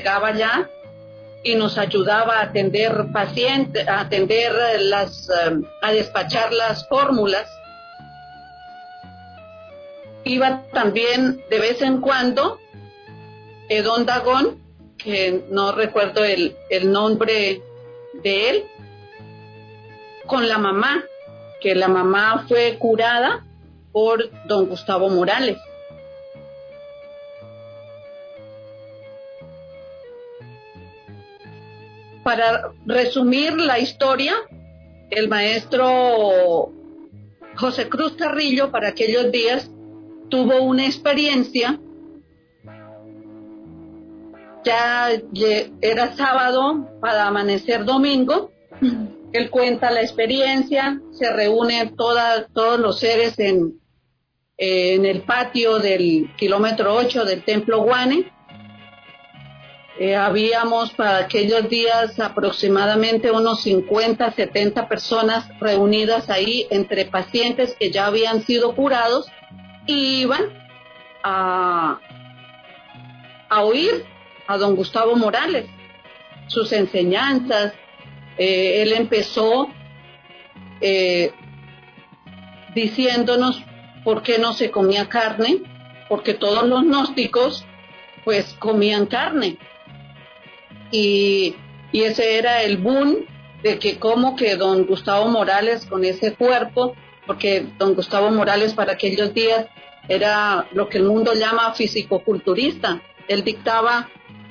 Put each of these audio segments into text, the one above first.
llegaba ya y nos ayudaba a atender pacientes, a atender a despachar las fórmulas. Iba también de vez en cuando Edón Dagón, que no recuerdo el nombre de él, con la mamá, que la mamá fue curada por don Gustavo Morales. Para resumir la historia, el maestro José Cruz Carrillo, para aquellos días, tuvo una experiencia. Ya era sábado para amanecer domingo. Él cuenta la experiencia, se reúnen todos los seres en el patio del kilómetro 8 del Templo Guane. Habíamos para aquellos días aproximadamente unos 50, 70 personas reunidas ahí, entre pacientes que ya habían sido curados y iban a oír a don Gustavo Morales, sus enseñanzas. Él empezó diciéndonos por qué no se comía carne, porque todos los gnósticos pues comían carne. Y ese era el boom de que como que don Gustavo Morales con ese cuerpo, porque don Gustavo Morales para aquellos días era lo que el mundo llama fisicoculturista. Él dictaba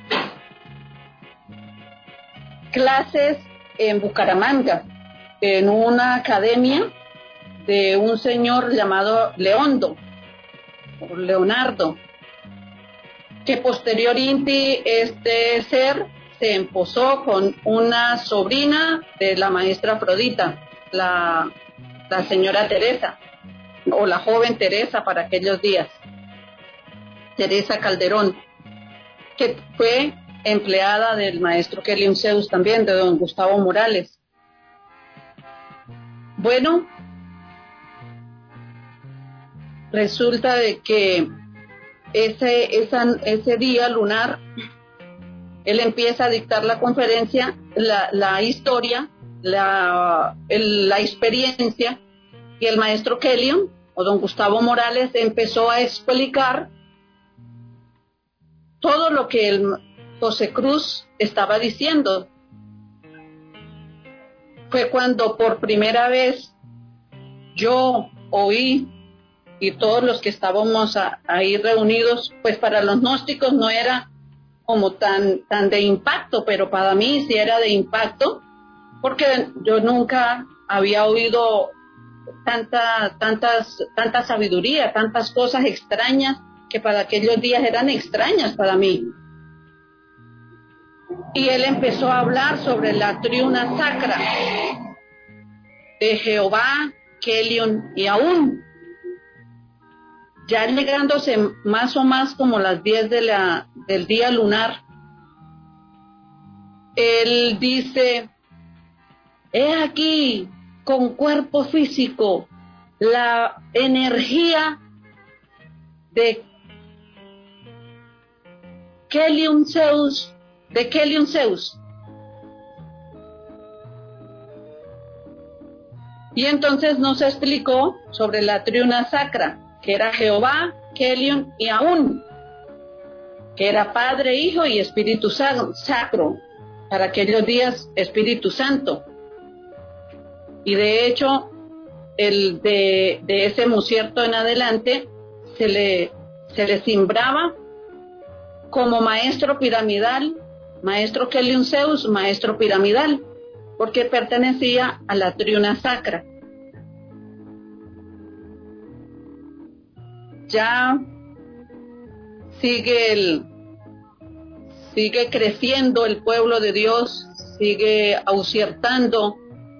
clases en Bucaramanga, en una academia de un señor llamado Leonardo, que posteriormente este ser se emposó con una sobrina de la maestra Afrodita, la señora Teresa, o la joven Teresa para aquellos días, Teresa Calderón, que fue empleada del maestro Kelium Zeus también, de don Gustavo Morales. Bueno, resulta de que ese día lunar, él empieza a dictar la conferencia, la historia, la experiencia, y el maestro Kelium, o don Gustavo Morales, empezó a explicar todo lo que el José Cruz estaba diciendo. Fue cuando por primera vez yo oí, y todos los que estábamos ahí reunidos, pues para los gnósticos no era como tan de impacto, pero para mí sí era de impacto, porque yo nunca había oído tanta sabiduría, tantas cosas extrañas que para aquellos días eran extrañas para mí. Y él empezó a hablar sobre la triuna sacra de Jehová, Kelium y Aún. Ya llegándose más o más como las 10 del día lunar, él dice: he aquí, con cuerpo físico, la energía de Kelium Zeus, Y entonces nos explicó sobre la triuna sacra, que era Jehová, Kelium y Aún, que era Padre, Hijo y Espíritu Sacro, para aquellos días Espíritu Santo. Y de hecho, de ese musierto en adelante, se le simbraba como maestro piramidal, maestro Kelium Zeus, maestro piramidal, porque pertenecía a la triuna sacra. Ya sigue creciendo el pueblo de Dios, sigue ausiertando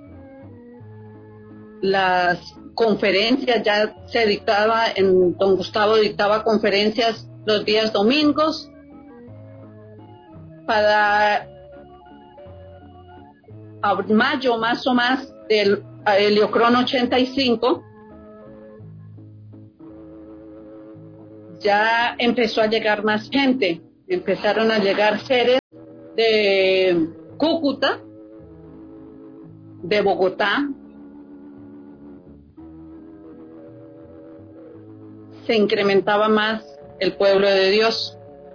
las conferencias. Ya se dictaba, don Gustavo dictaba conferencias los días domingos. Para mayo más o más del Heliocrón 85, ya empezó a llegar más gente. empezaron a llegar seres de Cúcuta, de Bogotá. Se incrementaba más el pueblo de Dios.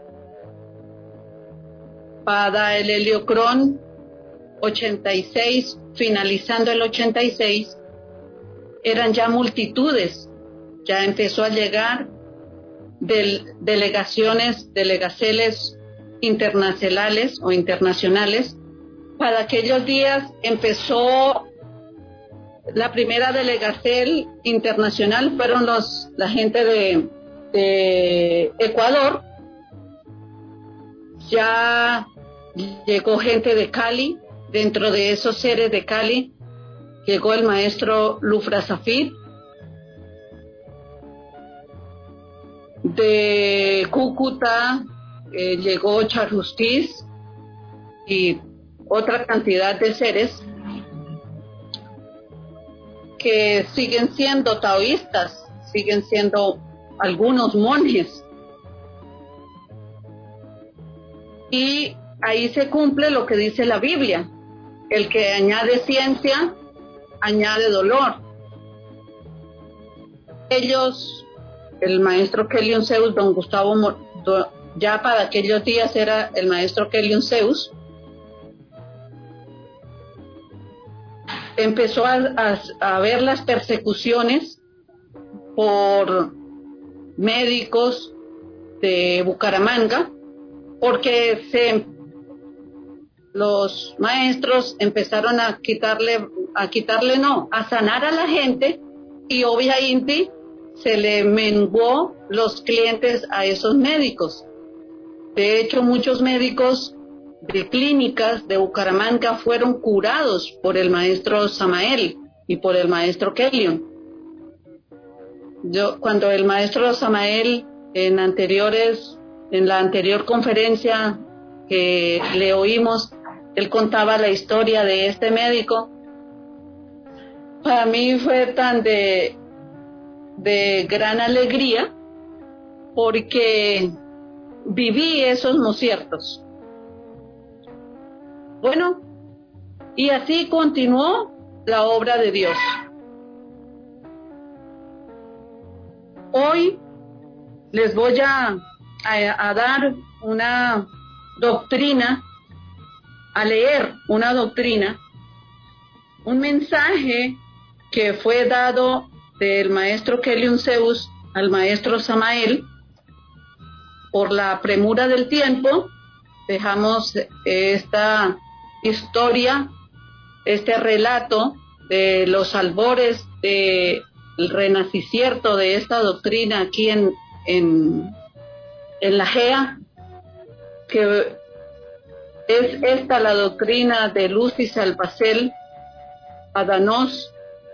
Para el Heliocrón 86, finalizando el 86, eran ya multitudes, ya empezó a llegar delegaciones, delegaceles internacionales o internacionales. Para aquellos días empezó la primera delegacel internacional, fueron la gente de Ecuador. Ya llegó gente de Cali. Dentro de esos seres de Cali llegó el maestro Lufra Zafir. De Cúcuta llegó Charjustiz y otra cantidad de seres que siguen siendo taoístas, siguen siendo algunos monjes. Y ahí se cumple lo que dice la Biblia: el que añade ciencia, añade dolor. Ellos, el maestro Kelion Zeus, don Gustavo, ya para aquellos días era el maestro Kelion Zeus, empezó a ver las persecuciones por médicos de Bucaramanga, porque los maestros empezaron a sanar a la gente, y obviamente se le menguó los clientes a esos médicos. De hecho, muchos médicos de clínicas de Bucaramanga fueron curados por el maestro Samael y por el maestro Kelion. Cuando el maestro Samael en la anterior conferencia que le oímos, él contaba la historia de este médico. Para mí fue tan de gran alegría, porque viví esos conciertos. Bueno, y así continuó la obra de Dios. Hoy les voy a dar una doctrina, a leer una doctrina, un mensaje que fue dado del maestro Kelion Zeus al maestro Samael. Por la premura del tiempo, dejamos esta historia, este relato de los albores del renacimiento de esta doctrina aquí en la GEA, que es esta la doctrina de Lucis Alpacel Adanos.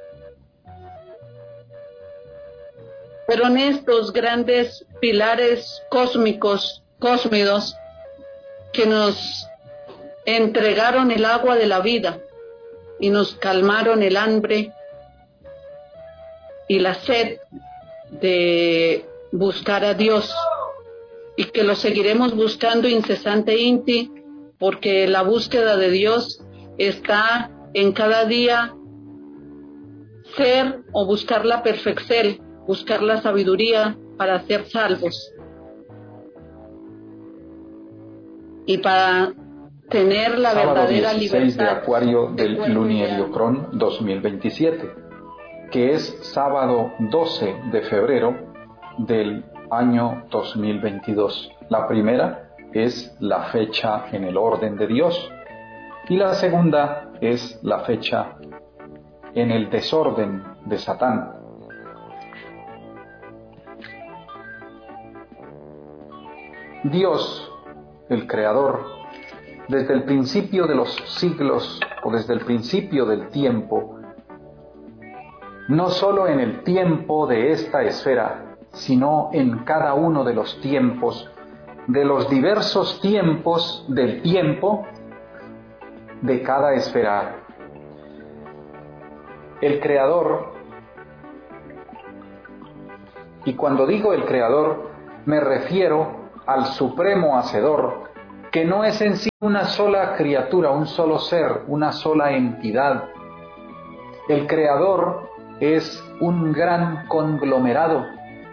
Fueron estos grandes pilares cósmicos, cósmidos, que nos entregaron el agua de la vida y nos calmaron el hambre y la sed de buscar a Dios, y que lo seguiremos buscando incesantemente, porque la búsqueda de Dios está en cada día ser o buscar la perfección, buscar la sabiduría para ser salvos y para tener la verdadera 16 libertad. de Acuario del Luni-Heliocrón 2027, que es sábado 12 de febrero del año 2022. La primera es la fecha en el orden de Dios y la segunda es la fecha en el desorden de Satán. Dios, el Creador, desde el principio de los siglos o desde el principio del tiempo, no solo en el tiempo de esta esfera, sino en cada uno de los tiempos, de los diversos tiempos del tiempo de cada esfera. El Creador, y cuando digo el Creador, me refiero al supremo Hacedor, que no es en sí una sola criatura, un solo ser, una sola entidad. El Creador es un gran conglomerado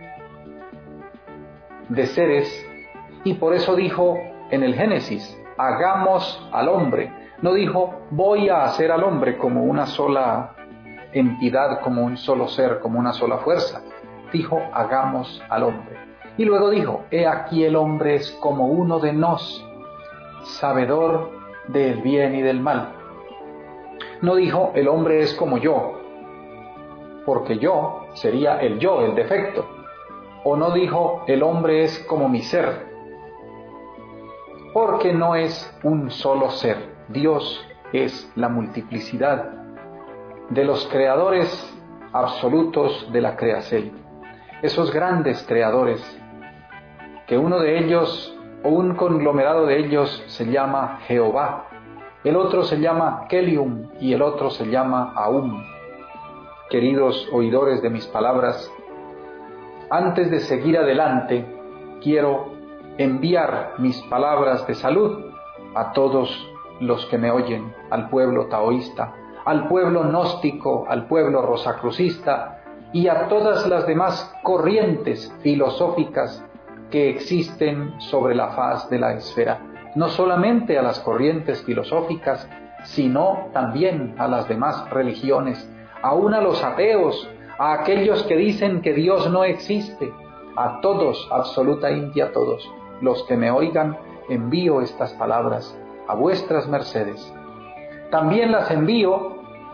de seres, y por eso dijo en el Génesis, hagamos al hombre. No dijo, voy a hacer al hombre como una sola entidad, como un solo ser, como una sola fuerza. Dijo, hagamos al hombre. Y luego dijo, he aquí el hombre es como uno de nos, sabedor del bien y del mal. No dijo, el hombre es como yo, porque yo sería el yo, el defecto. O no dijo, el hombre es como mi ser, porque no es un solo ser. Dios es la multiplicidad de los creadores absolutos de la creación. Esos grandes creadores, que uno de ellos, o un conglomerado de ellos, se llama Jehová, el otro se llama Kelium y el otro se llama Aum. Queridos oidores de mis palabras, antes de seguir adelante, quiero enviar mis palabras de salud a todos los que me oyen, al pueblo taoísta, al pueblo gnóstico, al pueblo rosacrucista y a todas las demás corrientes filosóficas que existen sobre la faz de la esfera. No solamente a las corrientes filosóficas, sino también a las demás religiones, aún a los ateos, a aquellos que dicen que Dios no existe. A todos, absolutamente a todos los que me oigan, envío estas palabras a vuestras mercedes. También las envío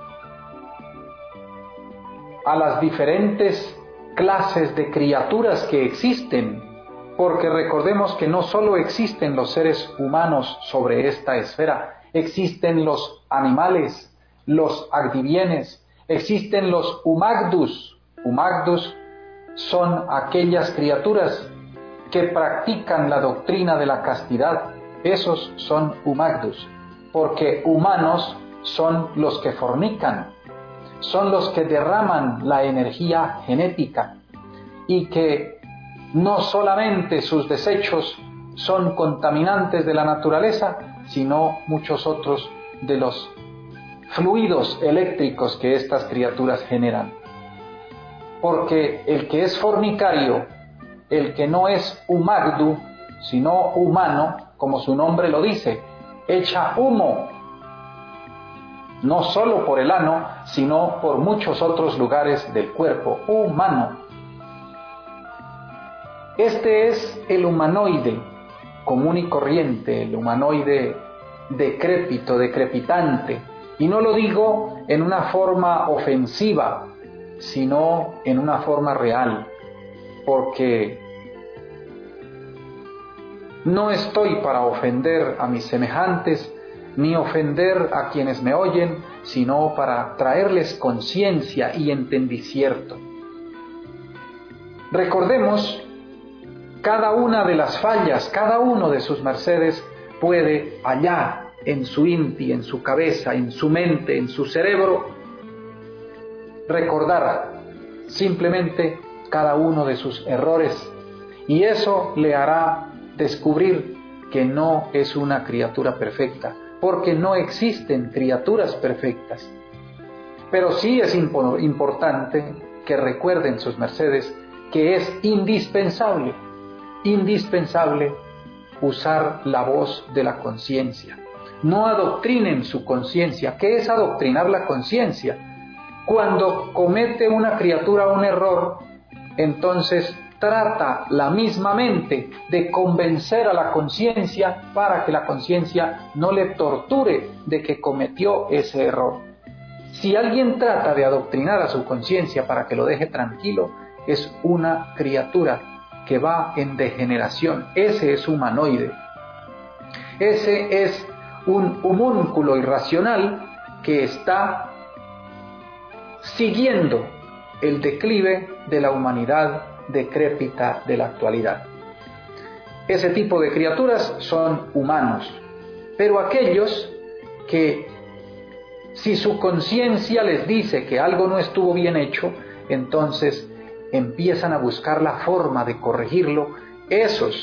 a las diferentes clases de criaturas que existen, porque recordemos que no solo existen los seres humanos sobre esta esfera, existen los animales, los agdivienes, existen los humagdus. Humagdus son aquellas criaturas que practican la doctrina de la castidad. Esos son humagdus, porque humanos son los que fornican, son los que derraman la energía genética y que no solamente sus desechos son contaminantes de la naturaleza, sino muchos otros de los fluidos eléctricos que estas criaturas generan. Porque el que es fornicario, el que no es humagdu, sino humano, como su nombre lo dice, echa humo, no solo por el ano, sino por muchos otros lugares del cuerpo humano. Este es el humanoide común y corriente, el humanoide decrépito, decrepitante, y no lo digo en una forma ofensiva, sino en una forma real, porque no estoy para ofender a mis semejantes, ni ofender a quienes me oyen, sino para traerles conciencia y entendicierto. Recordemos, cada una de las fallas, cada uno de sus mercedes puede allá en su inti, en su cabeza, en su mente, en su cerebro, recordar simplemente cada uno de sus errores, y eso le hará descubrir que no es una criatura perfecta, porque no existen criaturas perfectas. Pero sí es importante que recuerden sus mercedes que es indispensable usar la voz de la conciencia. No adoctrinen su conciencia. ¿Qué es adoctrinar la conciencia? Cuando comete una criatura un error, entonces trata la misma mente de convencer a la conciencia para que la conciencia no le torture de que cometió ese error. Si alguien trata de adoctrinar a su conciencia para que lo deje tranquilo, es una criatura que va en degeneración. Ese es humanoide. Ese es un homúnculo irracional que está siguiendo el declive de la humanidad decrépita de la actualidad. Ese tipo de criaturas son humanos, pero aquellos que, si su conciencia les dice que algo no estuvo bien hecho, entonces empiezan a buscar la forma de corregirlo. Esos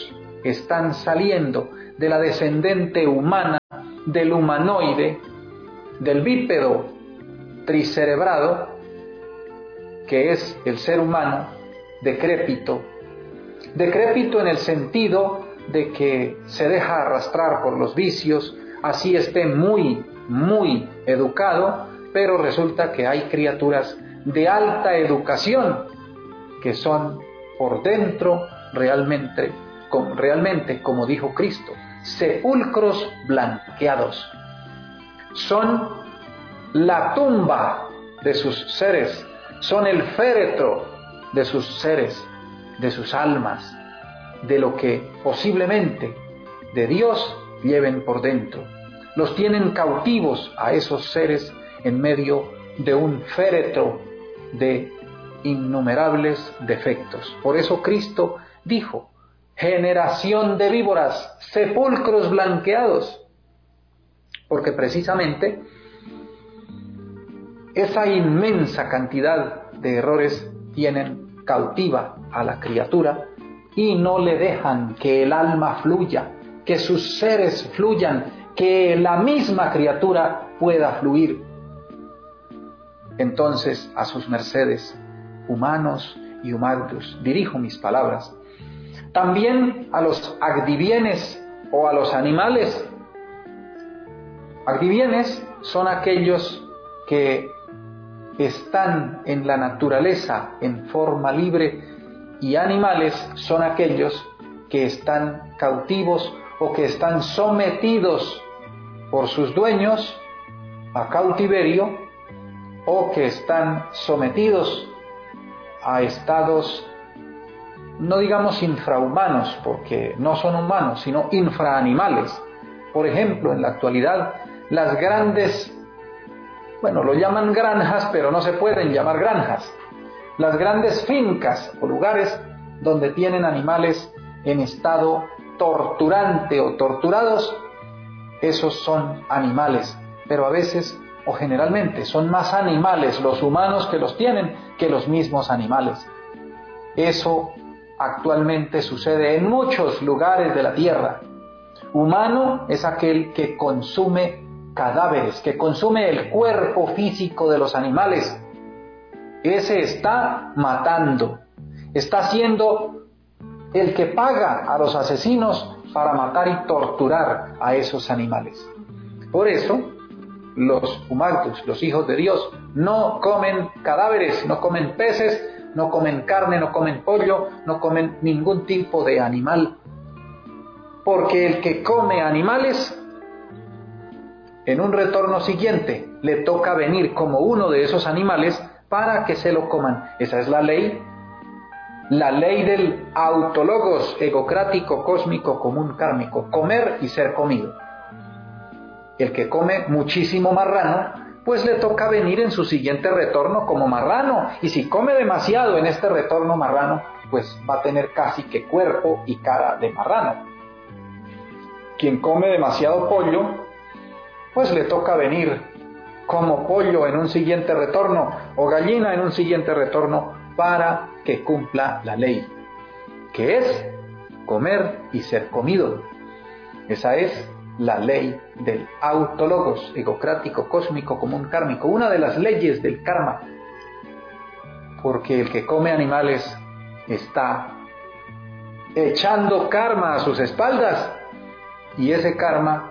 están saliendo de la descendente humana, del humanoide, del bípedo tricerebrado, que es el ser humano decrépito. Decrépito en el sentido de que se deja arrastrar por los vicios, así esté muy, muy educado, pero resulta que hay criaturas de alta educación que son por dentro realmente, como dijo Cristo, sepulcros blanqueados. Son la tumba de sus seres, son el féretro de sus seres, de sus almas, de lo que posiblemente de Dios lleven por dentro. Los tienen cautivos a esos seres en medio de un féretro de innumerables defectos. Por eso Cristo dijo: generación de víboras, sepulcros blanqueados, porque precisamente esa inmensa cantidad de errores tienen cautiva a la criatura y no le dejan que el alma fluya, que sus seres fluyan, que la misma criatura pueda fluir. Entonces, a sus mercedes, humanos y humanos, dirijo mis palabras. También a los agdivienes o a los animales. Agdivienes son aquellos que están en la naturaleza en forma libre, y animales son aquellos que están cautivos o que están sometidos por sus dueños a cautiverio, o que están sometidos a estados, no digamos infrahumanos, porque no son humanos, sino infraanimales. Por ejemplo, en la actualidad, las grandes, lo llaman granjas, pero no se pueden llamar granjas. Las grandes fincas o lugares donde tienen animales en estado torturante o torturados, esos son animales, pero a veces o generalmente son más animales los humanos que los tienen que los mismos animales. Eso actualmente sucede en muchos lugares de la tierra. Humano es aquel que consume cadáveres, que consume el cuerpo físico de los animales. Ese está matando, está siendo el que paga a los asesinos para matar y torturar a esos animales. Por eso, los humanos, los hijos de Dios, no comen cadáveres, no comen peces, no comen carne, no comen pollo, no comen ningún tipo de animal. Porque el que come animales, en un retorno siguiente, le toca venir como uno de esos animales para que se lo coman. Esa es la ley del autologos egocrático, cósmico, común, kármico, comer y ser comido. El que come muchísimo marrano, pues le toca venir en su siguiente retorno como marrano, y si come demasiado en este retorno marrano, pues va a tener casi que cuerpo y cara de marrano. Quien come demasiado pollo, pues le toca venir como pollo en un siguiente retorno, o gallina en un siguiente retorno, para que cumpla la ley, que es comer y ser comido. Esa es la ley del autologos egocrático, cósmico, común, kármico, una de las leyes del karma, porque el que come animales está echando karma a sus espaldas, y ese karma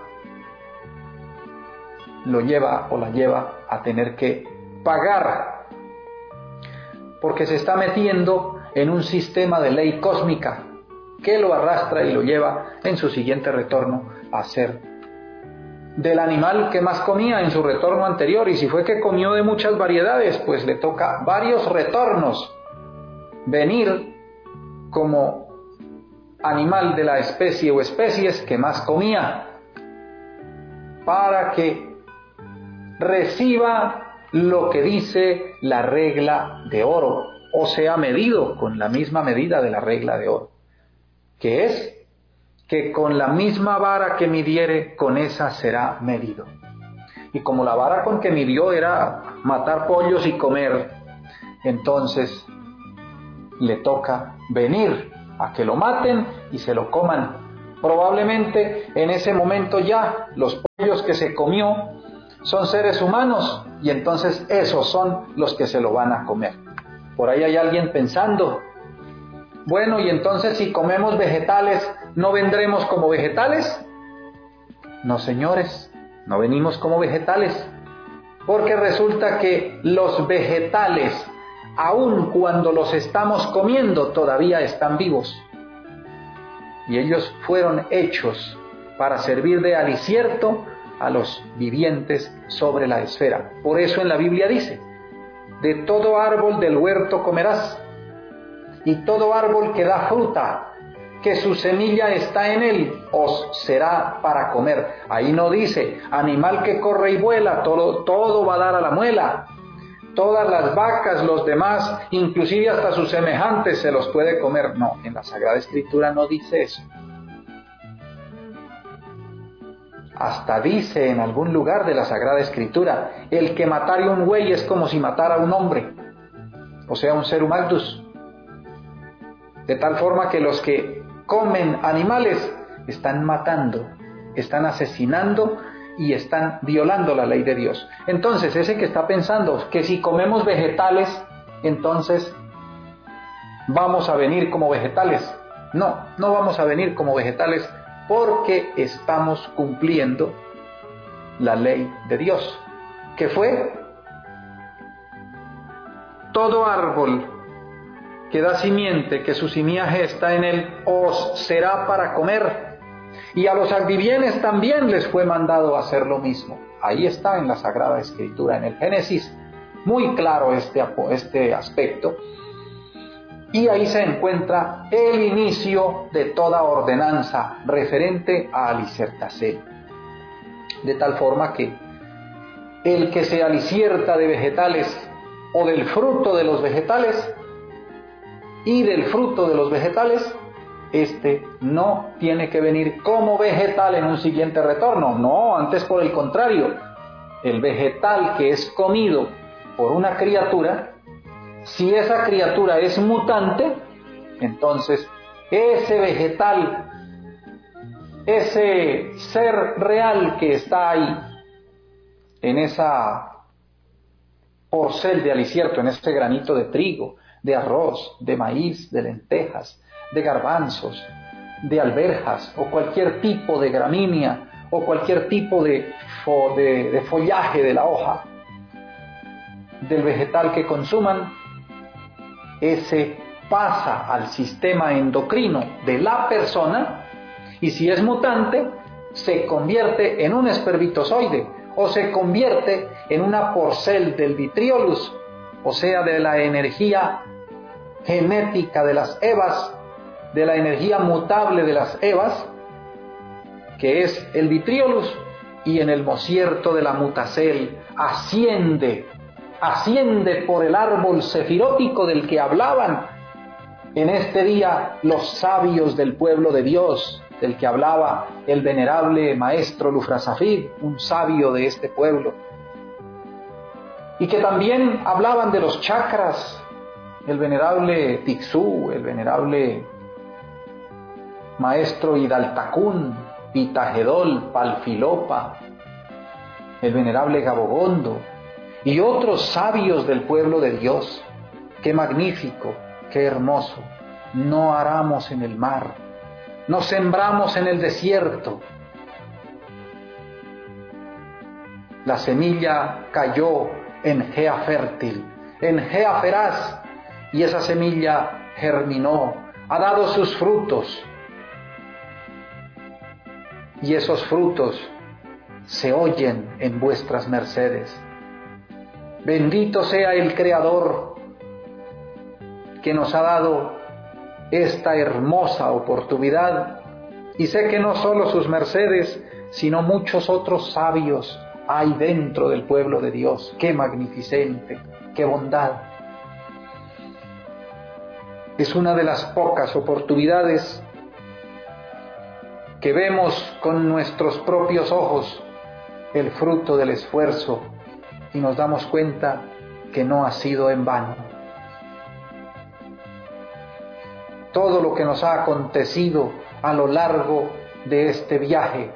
lo lleva o la lleva a tener que pagar, porque se está metiendo en un sistema de ley cósmica que lo arrastra y lo lleva en su siguiente retorno a ser del animal que más comía en su retorno anterior, y si fue que comió de muchas variedades, pues le toca varios retornos venir como animal de la especie o especies que más comía, para que reciba lo que dice la regla de oro, o sea, medido con la misma medida de la regla de oro, que es que con la misma vara que midiere, con esa será medido. Y como la vara con que midió era matar pollos y comer, entonces le toca venir a que lo maten y se lo coman, Probablemente en ese momento ya los pollos que se comió son seres humanos y entonces esos son los que se lo van a comer. Por ahí hay alguien pensando, bueno, y entonces si comemos vegetales, ¿no vendremos como vegetales? No, señores, no venimos como vegetales, porque resulta que los vegetales, aun cuando los estamos comiendo, todavía están vivos. Y ellos fueron hechos para servir de alicierto a los vivientes sobre la esfera. Por eso en la Biblia dice, de todo árbol del huerto comerás, y todo árbol que da fruta, que su semilla está en él, os será para comer. Ahí no dice, animal que corre y vuela, todo va a dar a la muela. Todas las vacas, los demás, inclusive hasta sus semejantes, se los puede comer. No, en la Sagrada Escritura no dice eso. Hasta dice en algún lugar de la Sagrada Escritura, el que matare un buey es como si matara a un hombre, o sea, un ser humano. De tal forma que los que comen animales están matando, están asesinando y están violando la ley de Dios. Entonces, ese que está pensando que si comemos vegetales, entonces vamos a venir como vegetales. No, no vamos a venir como vegetales porque estamos cumpliendo la ley de Dios. ¿Qué fue? Todo árbol que da simiente, que su simiaje está en él, os será para comer. Y a los albivienes también les fue mandado hacer lo mismo. Ahí está en la Sagrada Escritura, en el Génesis, muy claro este aspecto. Y ahí se encuentra el inicio de toda ordenanza referente a aliciertarse. De tal forma que el que se alicierta de vegetales o del fruto de los vegetales y del fruto de los vegetales, no tiene que venir como vegetal en un siguiente retorno. No, antes por el contrario, el vegetal que es comido por una criatura, si esa criatura es mutante, entonces ese vegetal, ese ser real que está ahí, en esa porcel de alicierto, en ese granito de trigo, de arroz, de maíz, de lentejas, de garbanzos, de alberjas o cualquier tipo de gramínea o cualquier tipo de follaje de la hoja del vegetal que consuman, ese pasa al sistema endocrino de la persona y si es mutante se convierte en un espermatozoide o se convierte en una porcel del vitriolus, o sea, de la energía genética de las Evas, de la energía mutable de las Evas, que es el vitriolus, y en el mocierto de la mutacel asciende por el árbol sefirótico del que hablaban en este día los sabios del pueblo de Dios, del que hablaba el venerable maestro Lufrasafid, un sabio de este pueblo, y que también hablaban de los chakras, el venerable Tixú, el venerable maestro Hidaltacún, Pitagedol, Palfilopa, el venerable Gabogondo y otros sabios del pueblo de Dios. Qué magnífico, qué hermoso. No aramos en el mar, no sembramos en el desierto. La semilla cayó en Gea fértil, en Gea feraz, y esa semilla germinó, ha dado sus frutos. Y esos frutos se oyen en vuestras mercedes. Bendito sea el Creador que nos ha dado esta hermosa oportunidad. Y sé que no solo sus mercedes, sino muchos otros sabios hay dentro del pueblo de Dios. ¡Qué magnificente! ¡Qué bondad! Es una de las pocas oportunidades que vemos con nuestros propios ojos el fruto del esfuerzo y nos damos cuenta que no ha sido en vano. Todo lo que nos ha acontecido a lo largo de este viaje.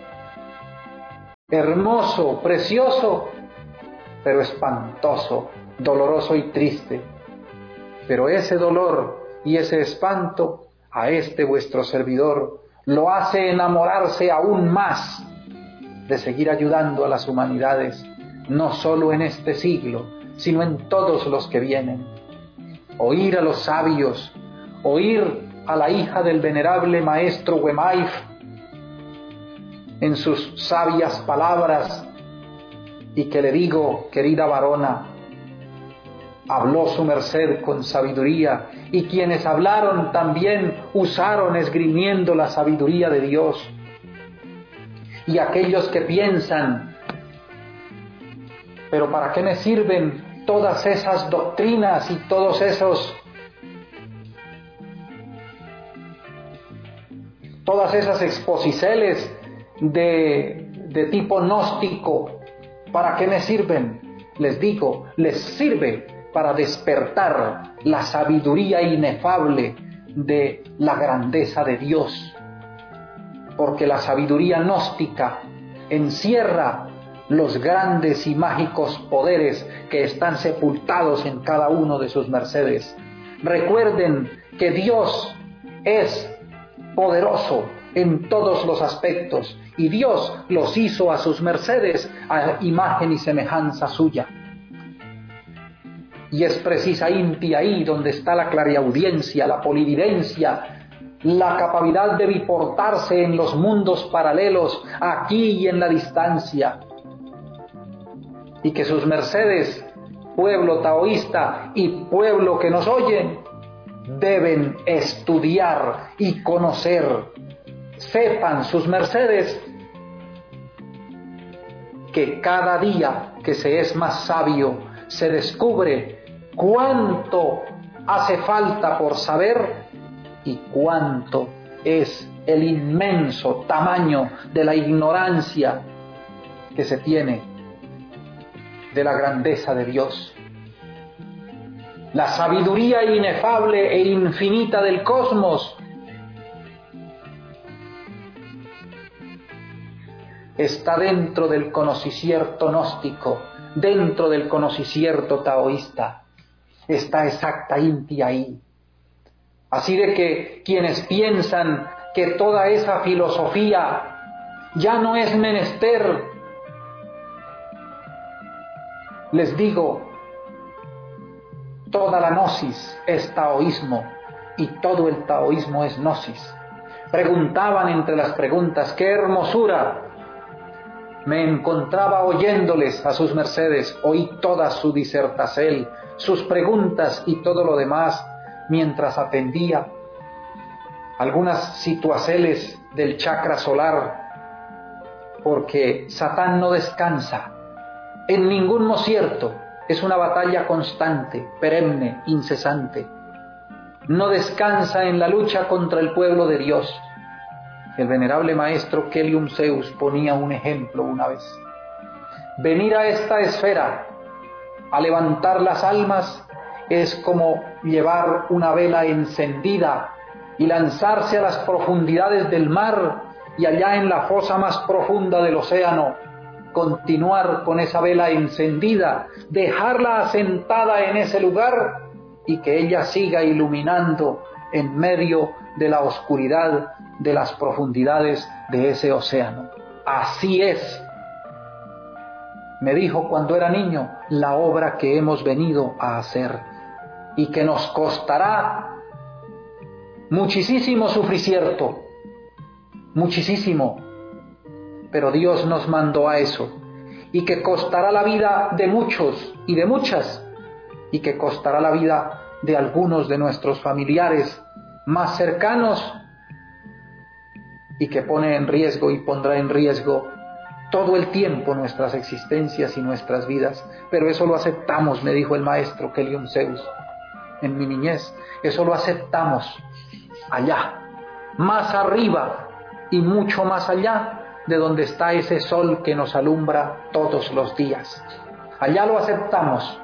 Hermoso, precioso, pero espantoso, doloroso y triste. Pero ese dolor y ese espanto a este vuestro servidor lo hace enamorarse aún más de seguir ayudando a las humanidades, no solo en este siglo, sino en todos los que vienen. Oír a los sabios, oír a la hija del venerable maestro Wemaif en sus sabias palabras, y que le digo, querida varona, habló su merced con sabiduría, y quienes hablaron también usaron esgrimiendo la sabiduría de Dios. Y aquellos que piensan, pero ¿para qué me sirven todas esas doctrinas y todas esas exposiceles de tipo gnóstico? ¿Para qué me sirven? Les digo, les sirve para despertar la sabiduría inefable de la grandeza de Dios. Porque la sabiduría gnóstica encierra los grandes y mágicos poderes que están sepultados en cada uno de sus mercedes. Recuerden que Dios es poderoso en todos los aspectos, y Dios los hizo a sus mercedes a imagen y semejanza suya. Y es precisamente ahí donde está la clariaudiencia, la polividencia, la capacidad de biportarse en los mundos paralelos, aquí y en la distancia. Y que sus mercedes, pueblo taoísta y pueblo que nos oyen, deben estudiar y conocer. Sepan sus mercedes que cada día que se es más sabio se descubre cuánto hace falta por saber y cuánto es el inmenso tamaño de la ignorancia que se tiene de la grandeza de Dios. La sabiduría inefable e infinita del cosmos está dentro del conocimiento gnóstico, dentro del conocimiento taoísta. Está exactamente ahí. Así de que quienes piensan que toda esa filosofía ya no es menester, les digo, toda la gnosis es taoísmo y todo el taoísmo es gnosis. Preguntaban entre las preguntas, ¡qué hermosura! Me encontraba oyéndoles a sus mercedes, oí toda su disertacel, sus preguntas y todo lo demás, mientras atendía algunas situaceles del chakra solar, porque Satán no descansa en ningún mocierto, es una batalla constante, perenne, incesante. No descansa en la lucha contra el pueblo de Dios. El venerable maestro Kelium Zeus ponía un ejemplo una vez. Venir a esta esfera a levantar las almas es como llevar una vela encendida y lanzarse a las profundidades del mar, y allá en la fosa más profunda del océano continuar con esa vela encendida, dejarla asentada en ese lugar y que ella siga iluminando en medio de la oscuridad de las profundidades de ese océano. Así es, me dijo cuando era niño, la obra que hemos venido a hacer, y que nos costará muchísimo sufrimiento, muchísimo, pero Dios nos mandó a eso, y que costará la vida de muchos y de muchas, y que costará la vida de algunos de nuestros familiares más cercanos, y que pone en riesgo y pondrá en riesgo todo el tiempo nuestras existencias y nuestras vidas. Pero eso lo aceptamos, me dijo el maestro Kelium Zeus en mi niñez, eso lo aceptamos allá, más arriba y mucho más allá de donde está ese sol que nos alumbra todos los días. Allá lo aceptamos.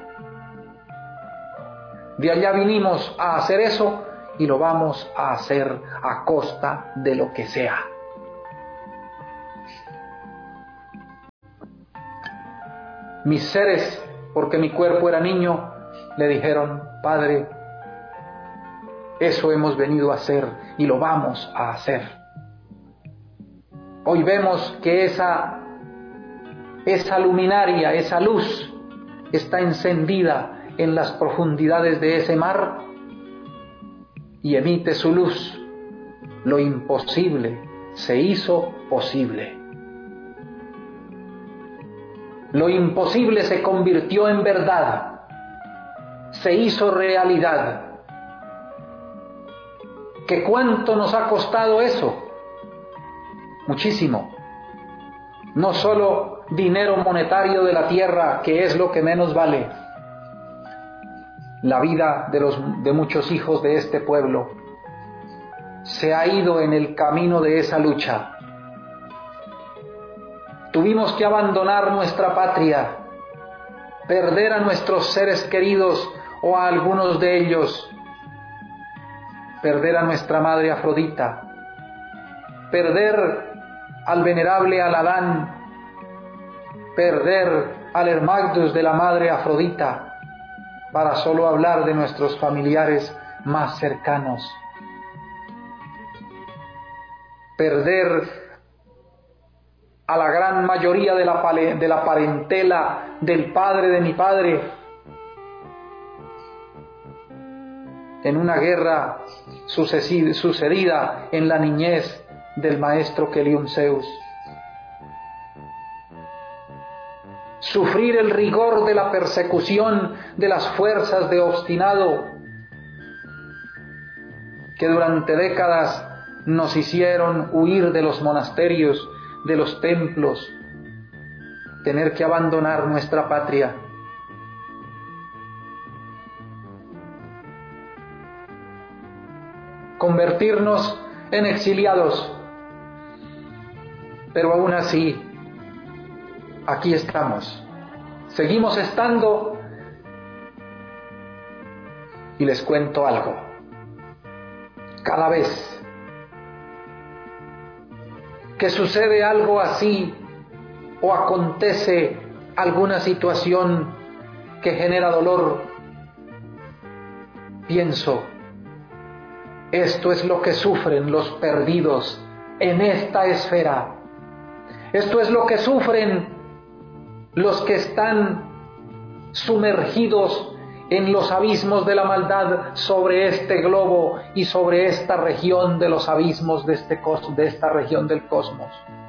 De allá vinimos a hacer eso y lo vamos a hacer a costa de lo que sea. Mis seres, porque mi cuerpo era niño, le dijeron: Padre, eso hemos venido a hacer y lo vamos a hacer. Hoy vemos que esa luminaria, esa luz, está encendida en las profundidades de ese mar y emite su luz. Lo imposible se hizo posible. Lo imposible se convirtió en verdad, se hizo realidad. ¿Qué cuánto nos ha costado eso? Muchísimo. No solo dinero monetario de la tierra, que es lo que menos vale. La vida de muchos hijos de este pueblo se ha ido en el camino de esa lucha. Tuvimos que abandonar nuestra patria, perder a nuestros seres queridos o a algunos de ellos, perder a nuestra madre Afrodita, perder al venerable Aladán, perder al Hermagdus de la madre Afrodita, para solo hablar de nuestros familiares más cercanos. Perder a la gran mayoría de la parentela del padre de mi padre en una guerra sucedida en la niñez del maestro Kelium Zeus. Sufrir el rigor de la persecución de las fuerzas de obstinado que durante décadas nos hicieron huir de los monasterios, de los templos, tener que abandonar nuestra patria. Convertirnos en exiliados, pero aún así, aquí estamos, seguimos estando, y les cuento algo. Cada vez que sucede algo así o acontece alguna situación que genera dolor, pienso: esto es lo que sufren los perdidos en esta esfera. Esto es lo que sufren los que están sumergidos en los abismos de la maldad sobre este globo y sobre esta región de los abismos de esta región del cosmos.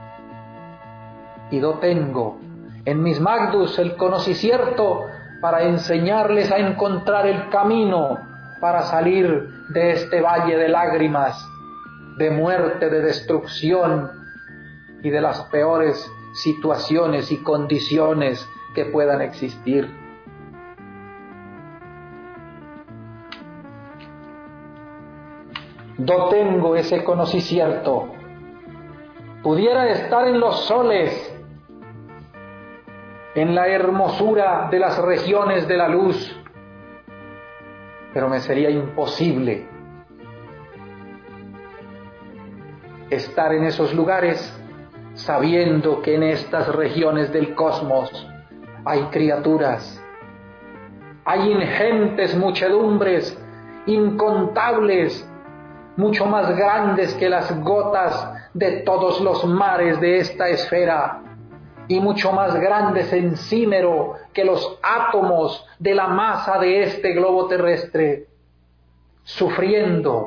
Y yo tengo en mis Magdus el conocimiento para enseñarles a encontrar el camino para salir de este valle de lágrimas, de muerte, de destrucción y de las peores situaciones y condiciones que puedan existir. Yo tengo ese conocimiento. Pudiera estar en los soles, en la hermosura de las regiones de la luz, pero me sería imposible estar en esos lugares sabiendo que en estas regiones del cosmos hay criaturas, hay ingentes muchedumbres, incontables, mucho más grandes que las gotas de todos los mares de esta esfera, y mucho más grandes en símero que los átomos de la masa de este globo terrestre, sufriendo,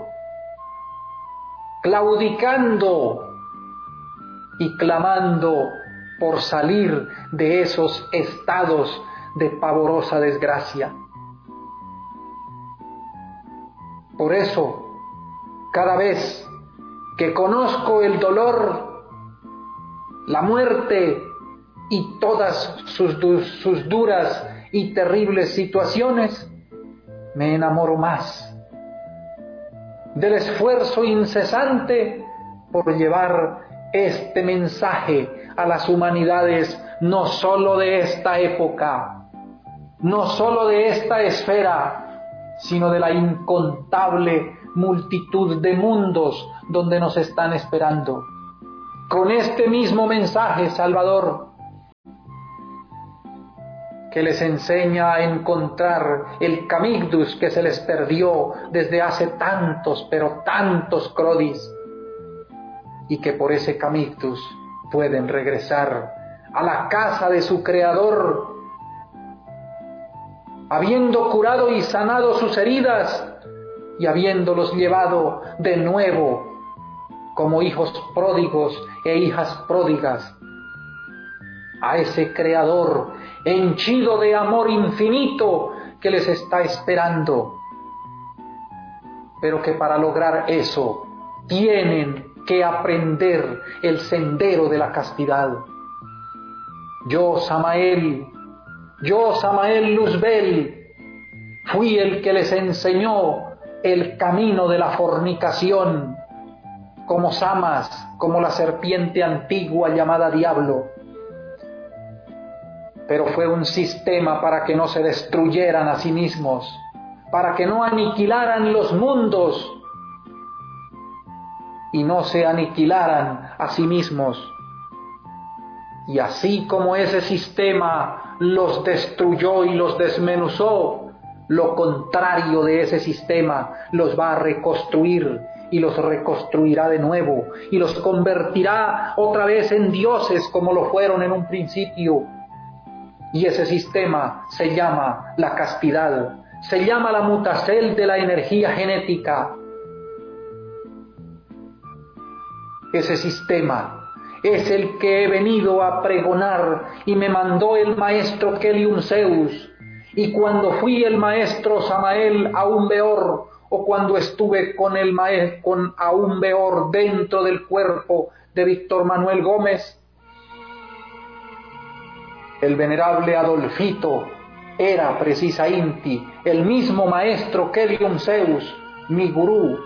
claudicando y clamando por salir de esos estados de pavorosa desgracia. Por eso, cada vez que conozco el dolor, la muerte y todas sus duras y terribles situaciones, me enamoro más del esfuerzo incesante por llevar este mensaje a las humanidades, no solo de esta época, no solo de esta esfera, sino de la incontable multitud de mundos donde nos están esperando. Con este mismo mensaje salvador, que les enseña a encontrar el camigdus que se les perdió desde hace tantos, pero tantos crodis, y que por ese camigdus pueden regresar a la casa de su Creador, habiendo curado y sanado sus heridas y habiéndolos llevado de nuevo como hijos pródigos e hijas pródigas a ese Creador henchido de amor infinito que les está esperando, pero que para lograr eso tienen que aprender el sendero de la castidad. Yo, Samael Luzbel, fui el que les enseñó el camino de la fornicación, como Samas, como la serpiente antigua llamada diablo. Pero fue un sistema para que no se destruyeran a sí mismos, para que no aniquilaran los mundos y no se aniquilaran a sí mismos. Y así como ese sistema los destruyó y los desmenuzó, lo contrario de ese sistema los va a reconstruir y los reconstruirá de nuevo y los convertirá otra vez en dioses como lo fueron en un principio. Y ese sistema se llama la castidad, se llama la mutacel de la energía genética. Ese sistema es el que he venido a pregonar y me mandó el maestro Kelium Zeus. Y cuando fui el maestro Samael aún Beor, o cuando estuve con el maestro con aún Beor dentro del cuerpo de Víctor Manuel Gómez, el venerable Adolfito era precisamente el mismo maestro Kelium Zeus, mi gurú,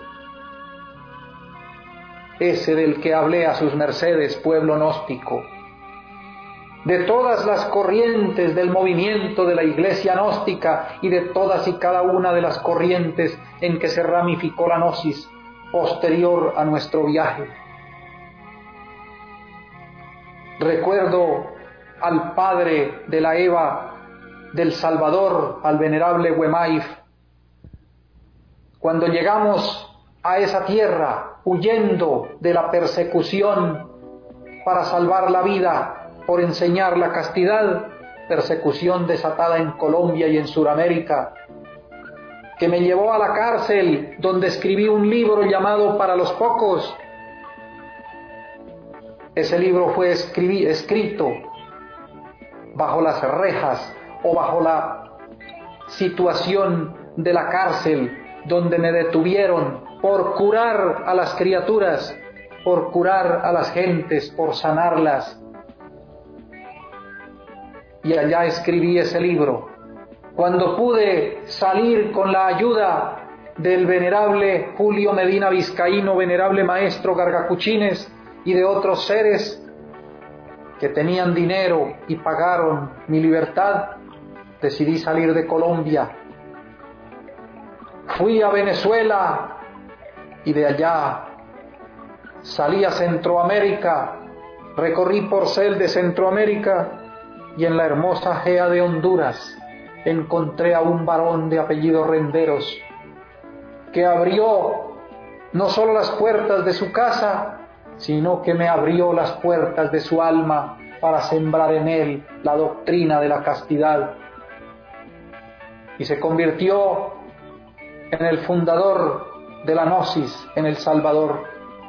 ese del que hablé a sus mercedes, pueblo gnóstico. De todas las corrientes del movimiento de la iglesia gnóstica y de todas y cada una de las corrientes en que se ramificó la gnosis posterior a nuestro viaje. Recuerdo al padre de la Eva del Salvador, al venerable Huemaif, cuando llegamos a esa tierra huyendo de la persecución para salvar la vida por enseñar la castidad, persecución desatada en Colombia y en Sudamérica, que me llevó a la cárcel donde escribí un libro llamado Para los Pocos. Ese libro fue escrito bajo las rejas o bajo la situación de la cárcel, donde me detuvieron por curar a las criaturas, por curar a las gentes, por sanarlas. Y allá escribí ese libro. Cuando pude salir con la ayuda del venerable Julio Medina Vizcaíno, venerable maestro Gargacuchines, y de otros seres que tenían dinero y pagaron mi libertad, decidí salir de Colombia. Fui a Venezuela y de allá salí a Centroamérica, recorrí porcel de Centroamérica y en la hermosa Gea de Honduras encontré a un varón de apellido Renderos que abrió no solo las puertas de su casa, sino que me abrió las puertas de su alma para sembrar en él la doctrina de la castidad. Y se convirtió en el fundador de la gnosis en El Salvador.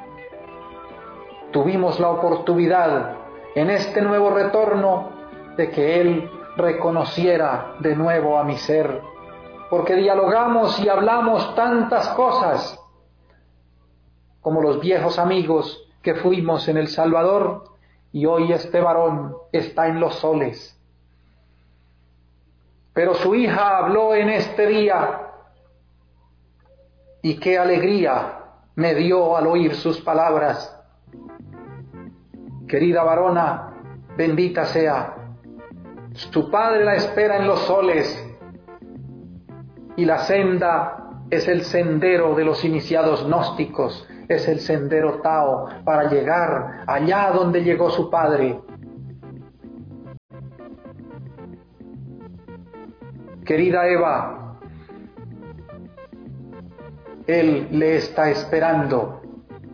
Tuvimos la oportunidad en este nuevo retorno de que él reconociera de nuevo a mi ser, porque dialogamos y hablamos tantas cosas como los viejos amigos que fuimos en El Salvador, y hoy este varón está en los soles. Pero su hija habló en este día, y qué alegría me dio al oír sus palabras. Querida varona, bendita sea, su padre la espera en los soles, y la senda es el sendero de los iniciados gnósticos, es el sendero Tao para llegar allá donde llegó su padre. Querida Eva, Él le está esperando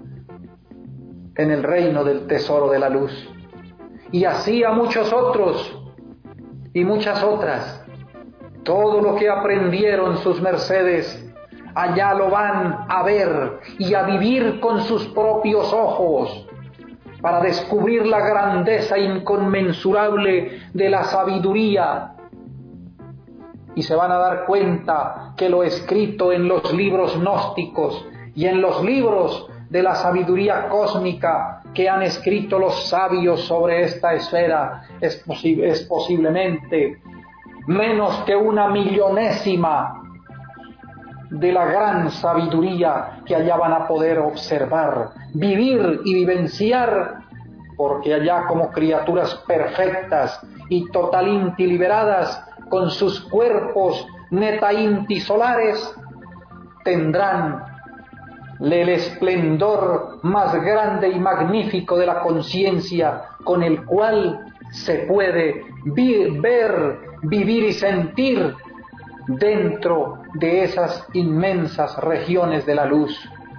en el reino del tesoro de la luz. Y así a muchos otros y muchas otras. Todo lo que aprendieron sus mercedes, allá lo van a ver y a vivir con sus propios ojos, para descubrir la grandeza inconmensurable de la sabiduría. Y se van a dar cuenta que lo escrito en los libros gnósticos y en los libros de la sabiduría cósmica que han escrito los sabios sobre esta esfera es posiblemente menos que una millonésima de la gran sabiduría que allá van a poder observar, vivir y vivenciar, porque allá como criaturas perfectas y totalinti liberadas, con sus cuerpos netainti solares, tendrán el esplendor más grande y magnífico de la conciencia, con el cual se puede ver, vivir y sentir dentro de esas inmensas regiones de la luz.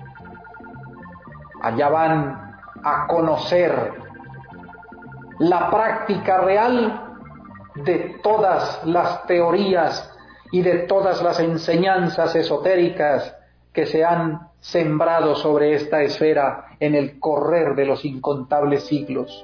Allá van a conocer la práctica real de todas las teorías y de todas las enseñanzas esotéricas que se han sembrado sobre esta esfera en el correr de los incontables siglos.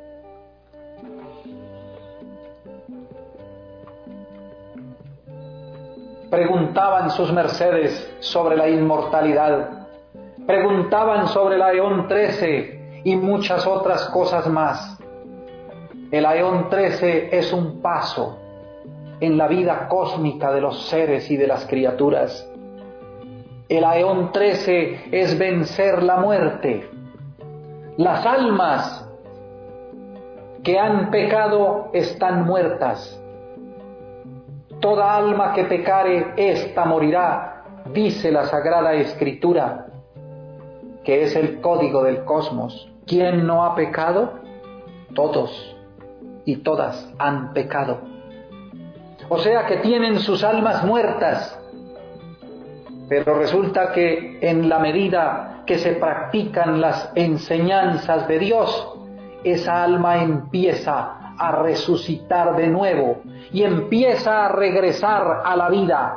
Preguntaban sus mercedes sobre la inmortalidad, preguntaban sobre el Aeón 13 y muchas otras cosas más. El Aeón 13 es un paso en la vida cósmica de los seres y de las criaturas. El Aeón 13 es vencer la muerte. Las almas que han pecado están muertas. Toda alma que pecare, ésta morirá, dice la Sagrada Escritura, que es el código del cosmos. ¿Quién no ha pecado? Todos y todas han pecado. O sea que tienen sus almas muertas. Pero resulta que en la medida que se practican las enseñanzas de Dios, esa alma empieza a resucitar de nuevo y empieza a regresar a la vida.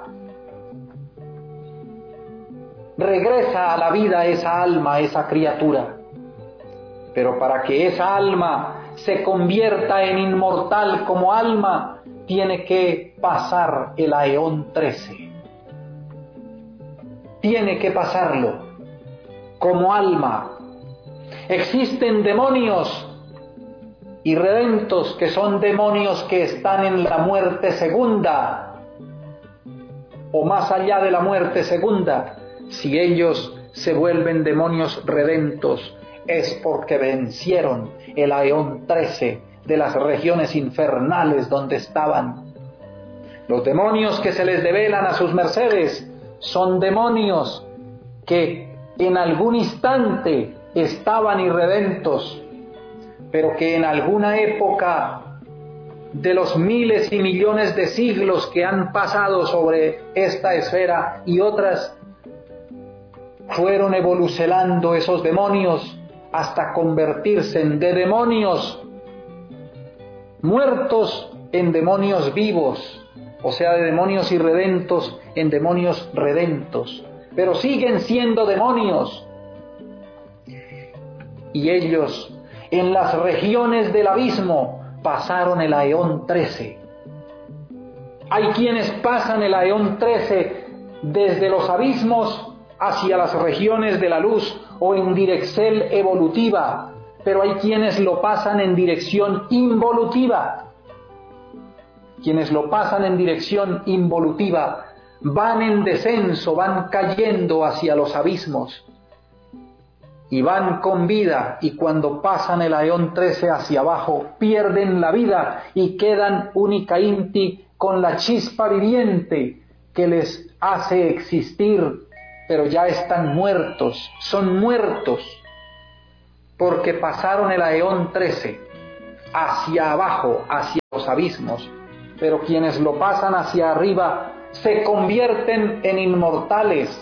Regresa a la vida esa alma, esa criatura. Pero para que esa alma se convierta en inmortal como alma, tiene que pasar el Aeón 13. Tiene que pasarlo como alma. Existen demonios irredentos que son demonios que están en la muerte segunda o más allá de la muerte segunda. Si ellos se vuelven demonios redentos, es porque vencieron el Aeón 13 de las regiones infernales donde estaban. Los demonios que se les develan a sus mercedes son demonios que en algún instante estaban irredentos, pero que en alguna época de los miles y millones de siglos que han pasado sobre esta esfera y otras, fueron evolucionando esos demonios hasta convertirse de demonios muertos en demonios vivos, o sea, de demonios irredentos en demonios redentos, pero siguen siendo demonios. Y ellos, en las regiones del abismo, pasaron el Aeón 13. Hay quienes pasan el Aeón 13 desde los abismos hacia las regiones de la luz o en dirección evolutiva, pero hay quienes lo pasan en dirección involutiva. Quienes lo pasan en dirección involutiva van en descenso, van cayendo hacia los abismos y van con vida, y cuando pasan el Aeón 13 hacia abajo pierden la vida y quedan única inti con la chispa viviente que les hace existir, pero ya están muertos, son muertos porque pasaron el Aeón 13 hacia abajo, hacia los abismos. pero quienes lo pasan hacia arriba se convierten en inmortales.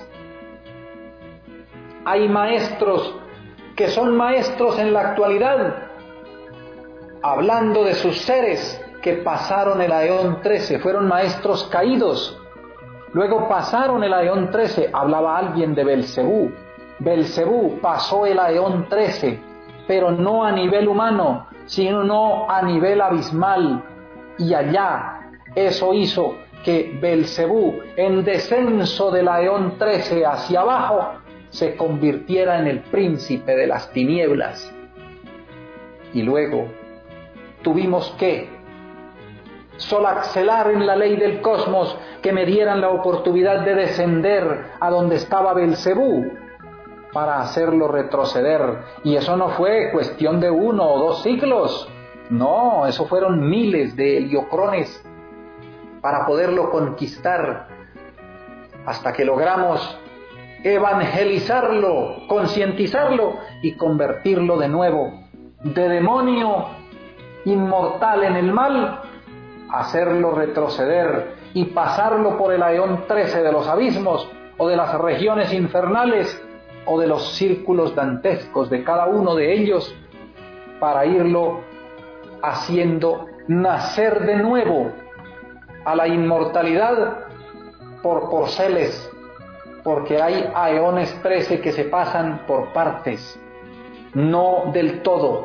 Hay maestros que son maestros en la actualidad, hablando de sus seres que pasaron el Aeón 13, fueron maestros caídos, luego pasaron el Aeón 13, hablaba alguien de Belcebú. Belcebú pasó el Aeón 13, pero no a nivel humano, sino a nivel abismal, y allá eso hizo que Belcebú, en descenso del Aeón 13 hacia abajo, se convirtiera en el príncipe de las tinieblas. Y luego tuvimos que solaxelar en la ley del cosmos que me dieran la oportunidad de descender a donde estaba Belcebú para hacerlo retroceder. Y eso no fue cuestión de 1 o 2 siglos, no, eso fueron miles de heliocrones para poderlo conquistar, hasta que logramos evangelizarlo, concientizarlo y convertirlo de nuevo de demonio inmortal en el mal, hacerlo retroceder y pasarlo por el Aeón 13 de los abismos o de las regiones infernales o de los círculos dantescos de cada uno de ellos, para irlo haciendo nacer de nuevo a la inmortalidad por porceles, porque hay Aeones 13 que se pasan por partes, no del todo.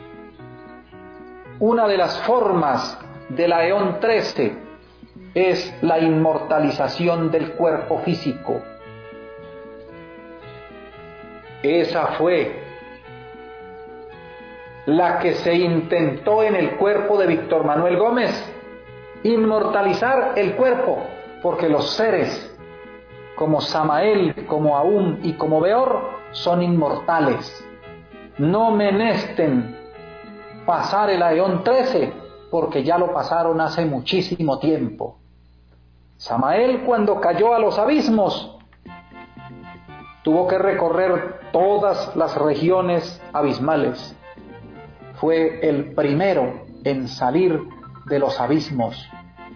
Una de las formas del Aeón 13 es la inmortalización del cuerpo físico. Esa fue la que se intentó en el cuerpo de Víctor Manuel Gómez, inmortalizar el cuerpo, porque los seres como Samael, como Aum y como Beor son inmortales. No menesten pasar el Aeón 13, porque ya lo pasaron hace muchísimo tiempo. Samael, cuando cayó a los abismos, tuvo que recorrer todas las regiones abismales. Fue el primero en salir de los abismos,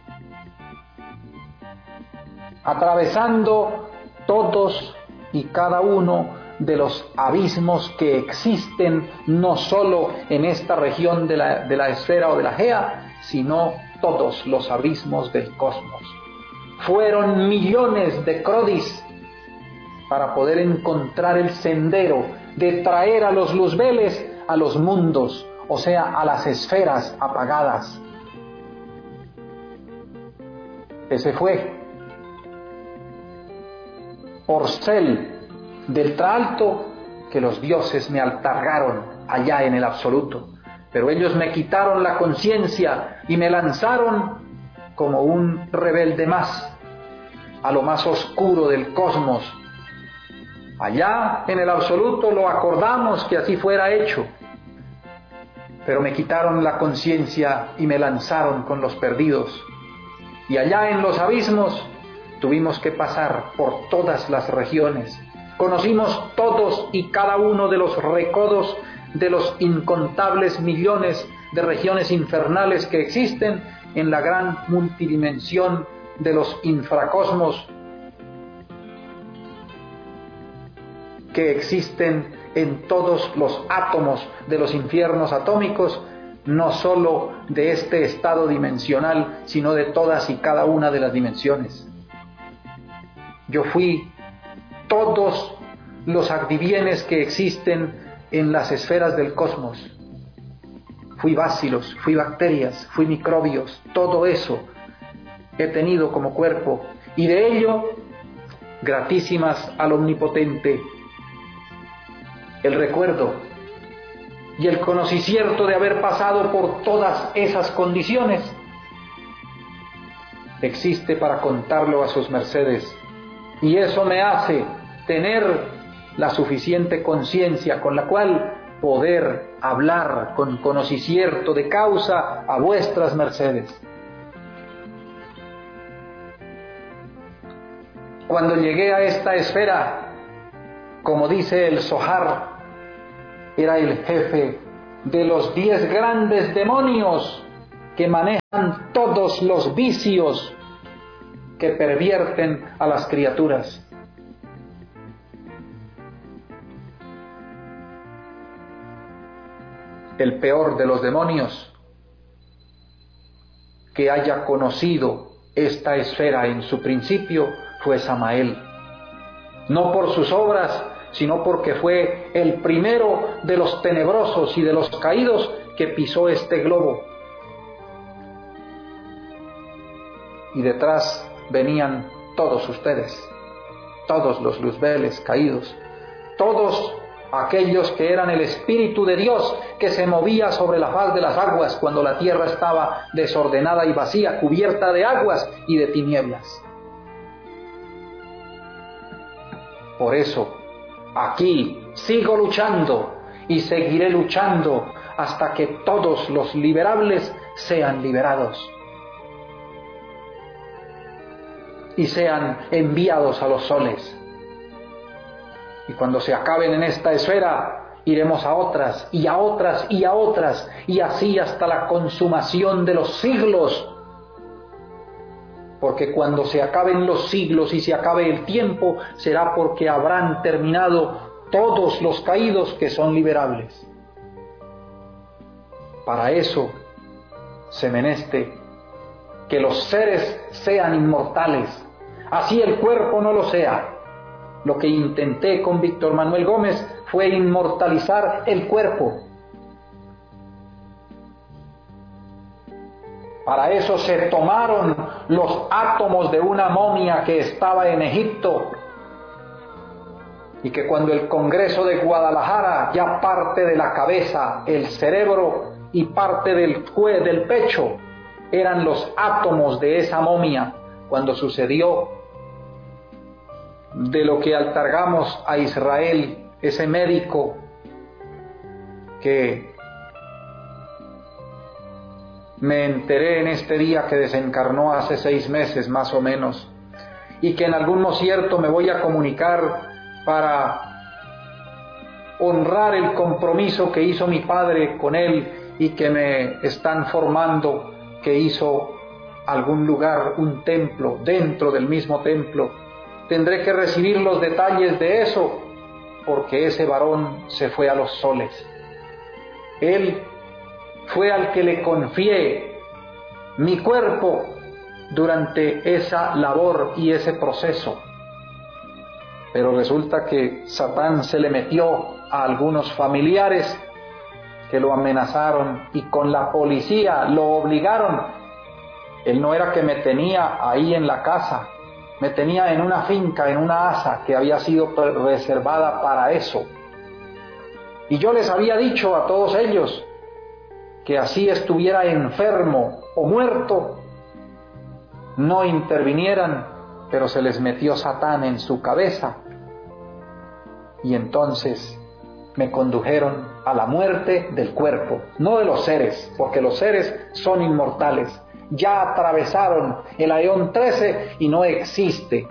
atravesando todos y cada uno de los abismos que existen, no solo en esta región de la esfera o de la Gea, sino todos los abismos del cosmos. Fueron millones de Crodis para poder encontrar el sendero de traer a los luzbeles a los mundos, o sea, a las esferas apagadas. Ese fue Porcel del traalto que los dioses me altargaron allá en el absoluto, pero ellos me quitaron la conciencia y me lanzaron como un rebelde más a lo más oscuro del cosmos. Allá en el absoluto lo acordamos que así fuera hecho, pero me quitaron la conciencia y me lanzaron con los perdidos. Y allá en los abismos tuvimos que pasar por todas las regiones. Conocimos todos y cada uno de los recodos de los incontables millones de regiones infernales que existen en la gran multidimensión de los infracosmos que existen en todos los átomos de los infiernos atómicos, no sólo de este estado dimensional, sino de todas y cada una de las dimensiones. Yo fui todos los adivienes que existen en las esferas del cosmos. Fui bacilos, fui bacterias, fui microbios, todo eso he tenido como cuerpo, y de ello, gratísimas al Omnipotente, el recuerdo y el conocimiento de haber pasado por todas esas condiciones existe para contarlo a sus mercedes, y eso me hace tener la suficiente conciencia con la cual poder hablar con conocimiento de causa a vuestras mercedes. Cuando llegué a esta esfera, como dice el Zohar, era el jefe de los 10 grandes demonios que manejan todos los vicios que pervierten a las criaturas. El peor de los demonios que haya conocido esta esfera en su principio fue Samael. No por sus obras, sino porque fue el primero de los tenebrosos y de los caídos que pisó este globo. Y detrás venían todos ustedes, todos los luzbeles caídos, todos aquellos que eran el Espíritu de Dios que se movía sobre la faz de las aguas cuando la tierra estaba desordenada y vacía, cubierta de aguas y de tinieblas. Por eso, aquí sigo luchando y seguiré luchando hasta que todos los liberables sean liberados y sean enviados a los soles. Y cuando se acaben en esta esfera, iremos a otras, y a otras, y a otras, y así hasta la consumación de los siglos. Porque cuando se acaben los siglos y se acabe el tiempo, será porque habrán terminado todos los caídos que son liberables. Para eso se meneste que los seres sean inmortales, así el cuerpo no lo sea. Lo que intenté con Víctor Manuel Gómez fue inmortalizar el cuerpo. Para eso se tomaron los átomos de una momia que estaba en Egipto y que cuando el Congreso de Guadalajara, ya parte de la cabeza, el cerebro y parte del pecho eran los átomos de esa momia, cuando sucedió de lo que altargamos a Israel, ese médico que me enteré en este día que desencarnó hace 6 meses más o menos, y que en algún concierto me voy a comunicar para honrar el compromiso que hizo mi padre con él y que me están formando, que hizo algún lugar, un templo, dentro del mismo templo. Tendré que recibir los detalles de eso, porque ese varón se fue a los soles. Él fue al que le confié mi cuerpo durante esa labor y ese proceso. Pero resulta que Satán se le metió a algunos familiares que lo amenazaron y con la policía lo obligaron. Él no era que me tenía ahí en la casa, me tenía en una finca, en una haza que había sido reservada para eso. Y yo les había dicho a todos ellos que así estuviera enfermo o muerto, no intervinieran, pero se les metió Satán en su cabeza. Y entonces me condujeron a la muerte del cuerpo, no de los seres, porque los seres son inmortales. Ya atravesaron el Aión 13 y no existe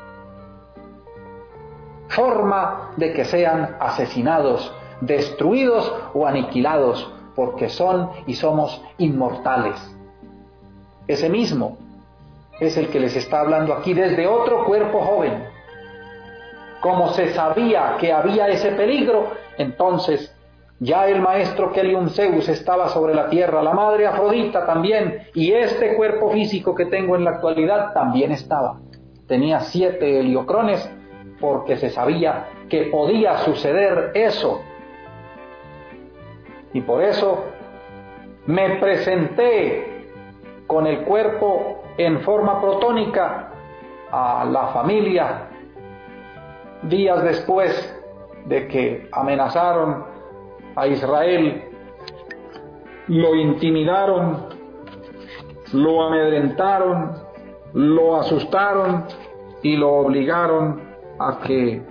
forma de que sean asesinados, destruidos o aniquilados, porque son y somos inmortales. Ese mismo es el que les está hablando aquí desde otro cuerpo joven. Como se sabía que había ese peligro, entonces ya el maestro Kelium Zeus estaba sobre la tierra, la madre Afrodita también, y este cuerpo físico que tengo en la actualidad también estaba. Tenía 7 heliocrones porque se sabía que podía suceder eso. Y por eso me presenté con el cuerpo en forma protónica a la familia días después de que amenazaron a Israel, lo intimidaron, lo amedrentaron, lo asustaron y lo obligaron a que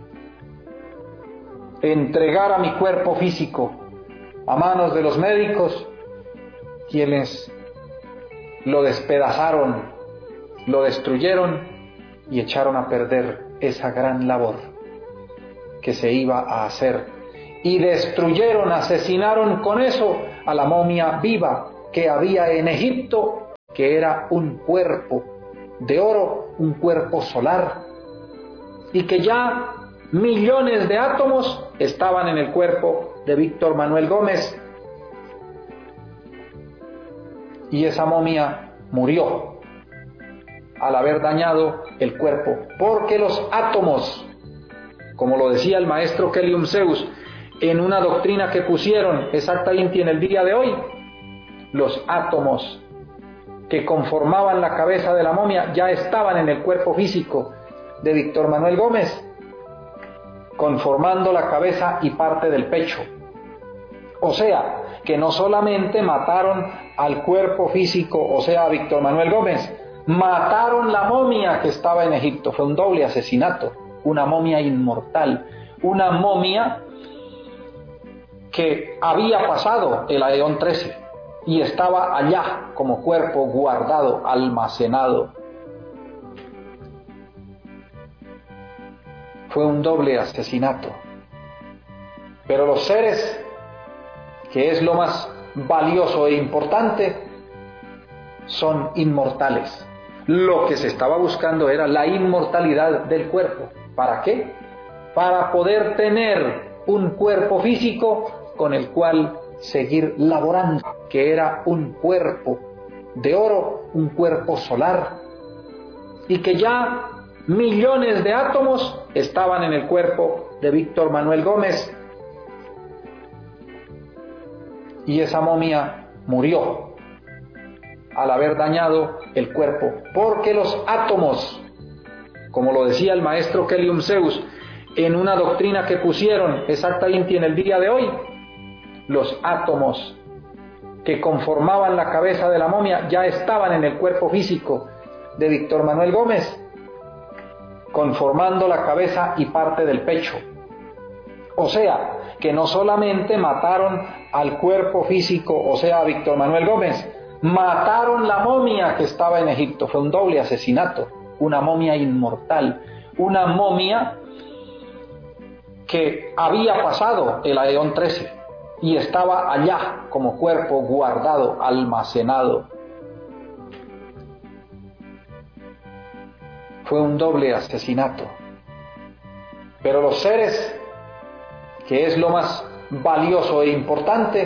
entregara mi cuerpo físico a manos de los médicos, quienes lo despedazaron, lo destruyeron y echaron a perder esa gran labor que se iba a hacer. Y destruyeron, asesinaron con eso a la momia viva que había en Egipto, que era un cuerpo de oro, un cuerpo solar, y que ya millones de átomos estaban en el cuerpo de Víctor Manuel Gómez, y esa momia murió al haber dañado el cuerpo, porque los átomos, como lo decía el maestro Kelium Zeus en una doctrina que pusieron exactamente en el día de hoy, los átomos que conformaban la cabeza de la momia ya estaban en el cuerpo físico de Víctor Manuel Gómez, conformando la cabeza y parte del pecho. O sea, que no solamente mataron al cuerpo físico, o sea, a Víctor Manuel Gómez, mataron la momia que estaba en Egipto. Fue un doble asesinato, una momia inmortal, una momia que había pasado el Aeón 13 y estaba allá como cuerpo guardado, almacenado. Fue un doble asesinato. Pero los seres, que es lo más valioso e importante, son inmortales. Lo que se estaba buscando era la inmortalidad del cuerpo. ¿Para qué? Para poder tener un cuerpo físico con el cual seguir laborando, que era un cuerpo de oro, un cuerpo solar, y que ya millones de átomos estaban en el cuerpo de Víctor Manuel Gómez, y esa momia murió al haber dañado el cuerpo, porque los átomos, como lo decía el maestro Kelium Zeus en una doctrina que pusieron exactamente en el día de hoy, los átomos que conformaban la cabeza de la momia ya estaban en el cuerpo físico de Víctor Manuel Gómez, conformando la cabeza y parte del pecho. O sea, que no solamente mataron al cuerpo físico, o sea, a Víctor Manuel Gómez, mataron la momia que estaba en Egipto. Fue un doble asesinato, una momia inmortal, una momia que había pasado el Aeón 13 y estaba allá como cuerpo guardado, almacenado. Fue un doble asesinato. Pero los seres, que es lo más valioso e importante,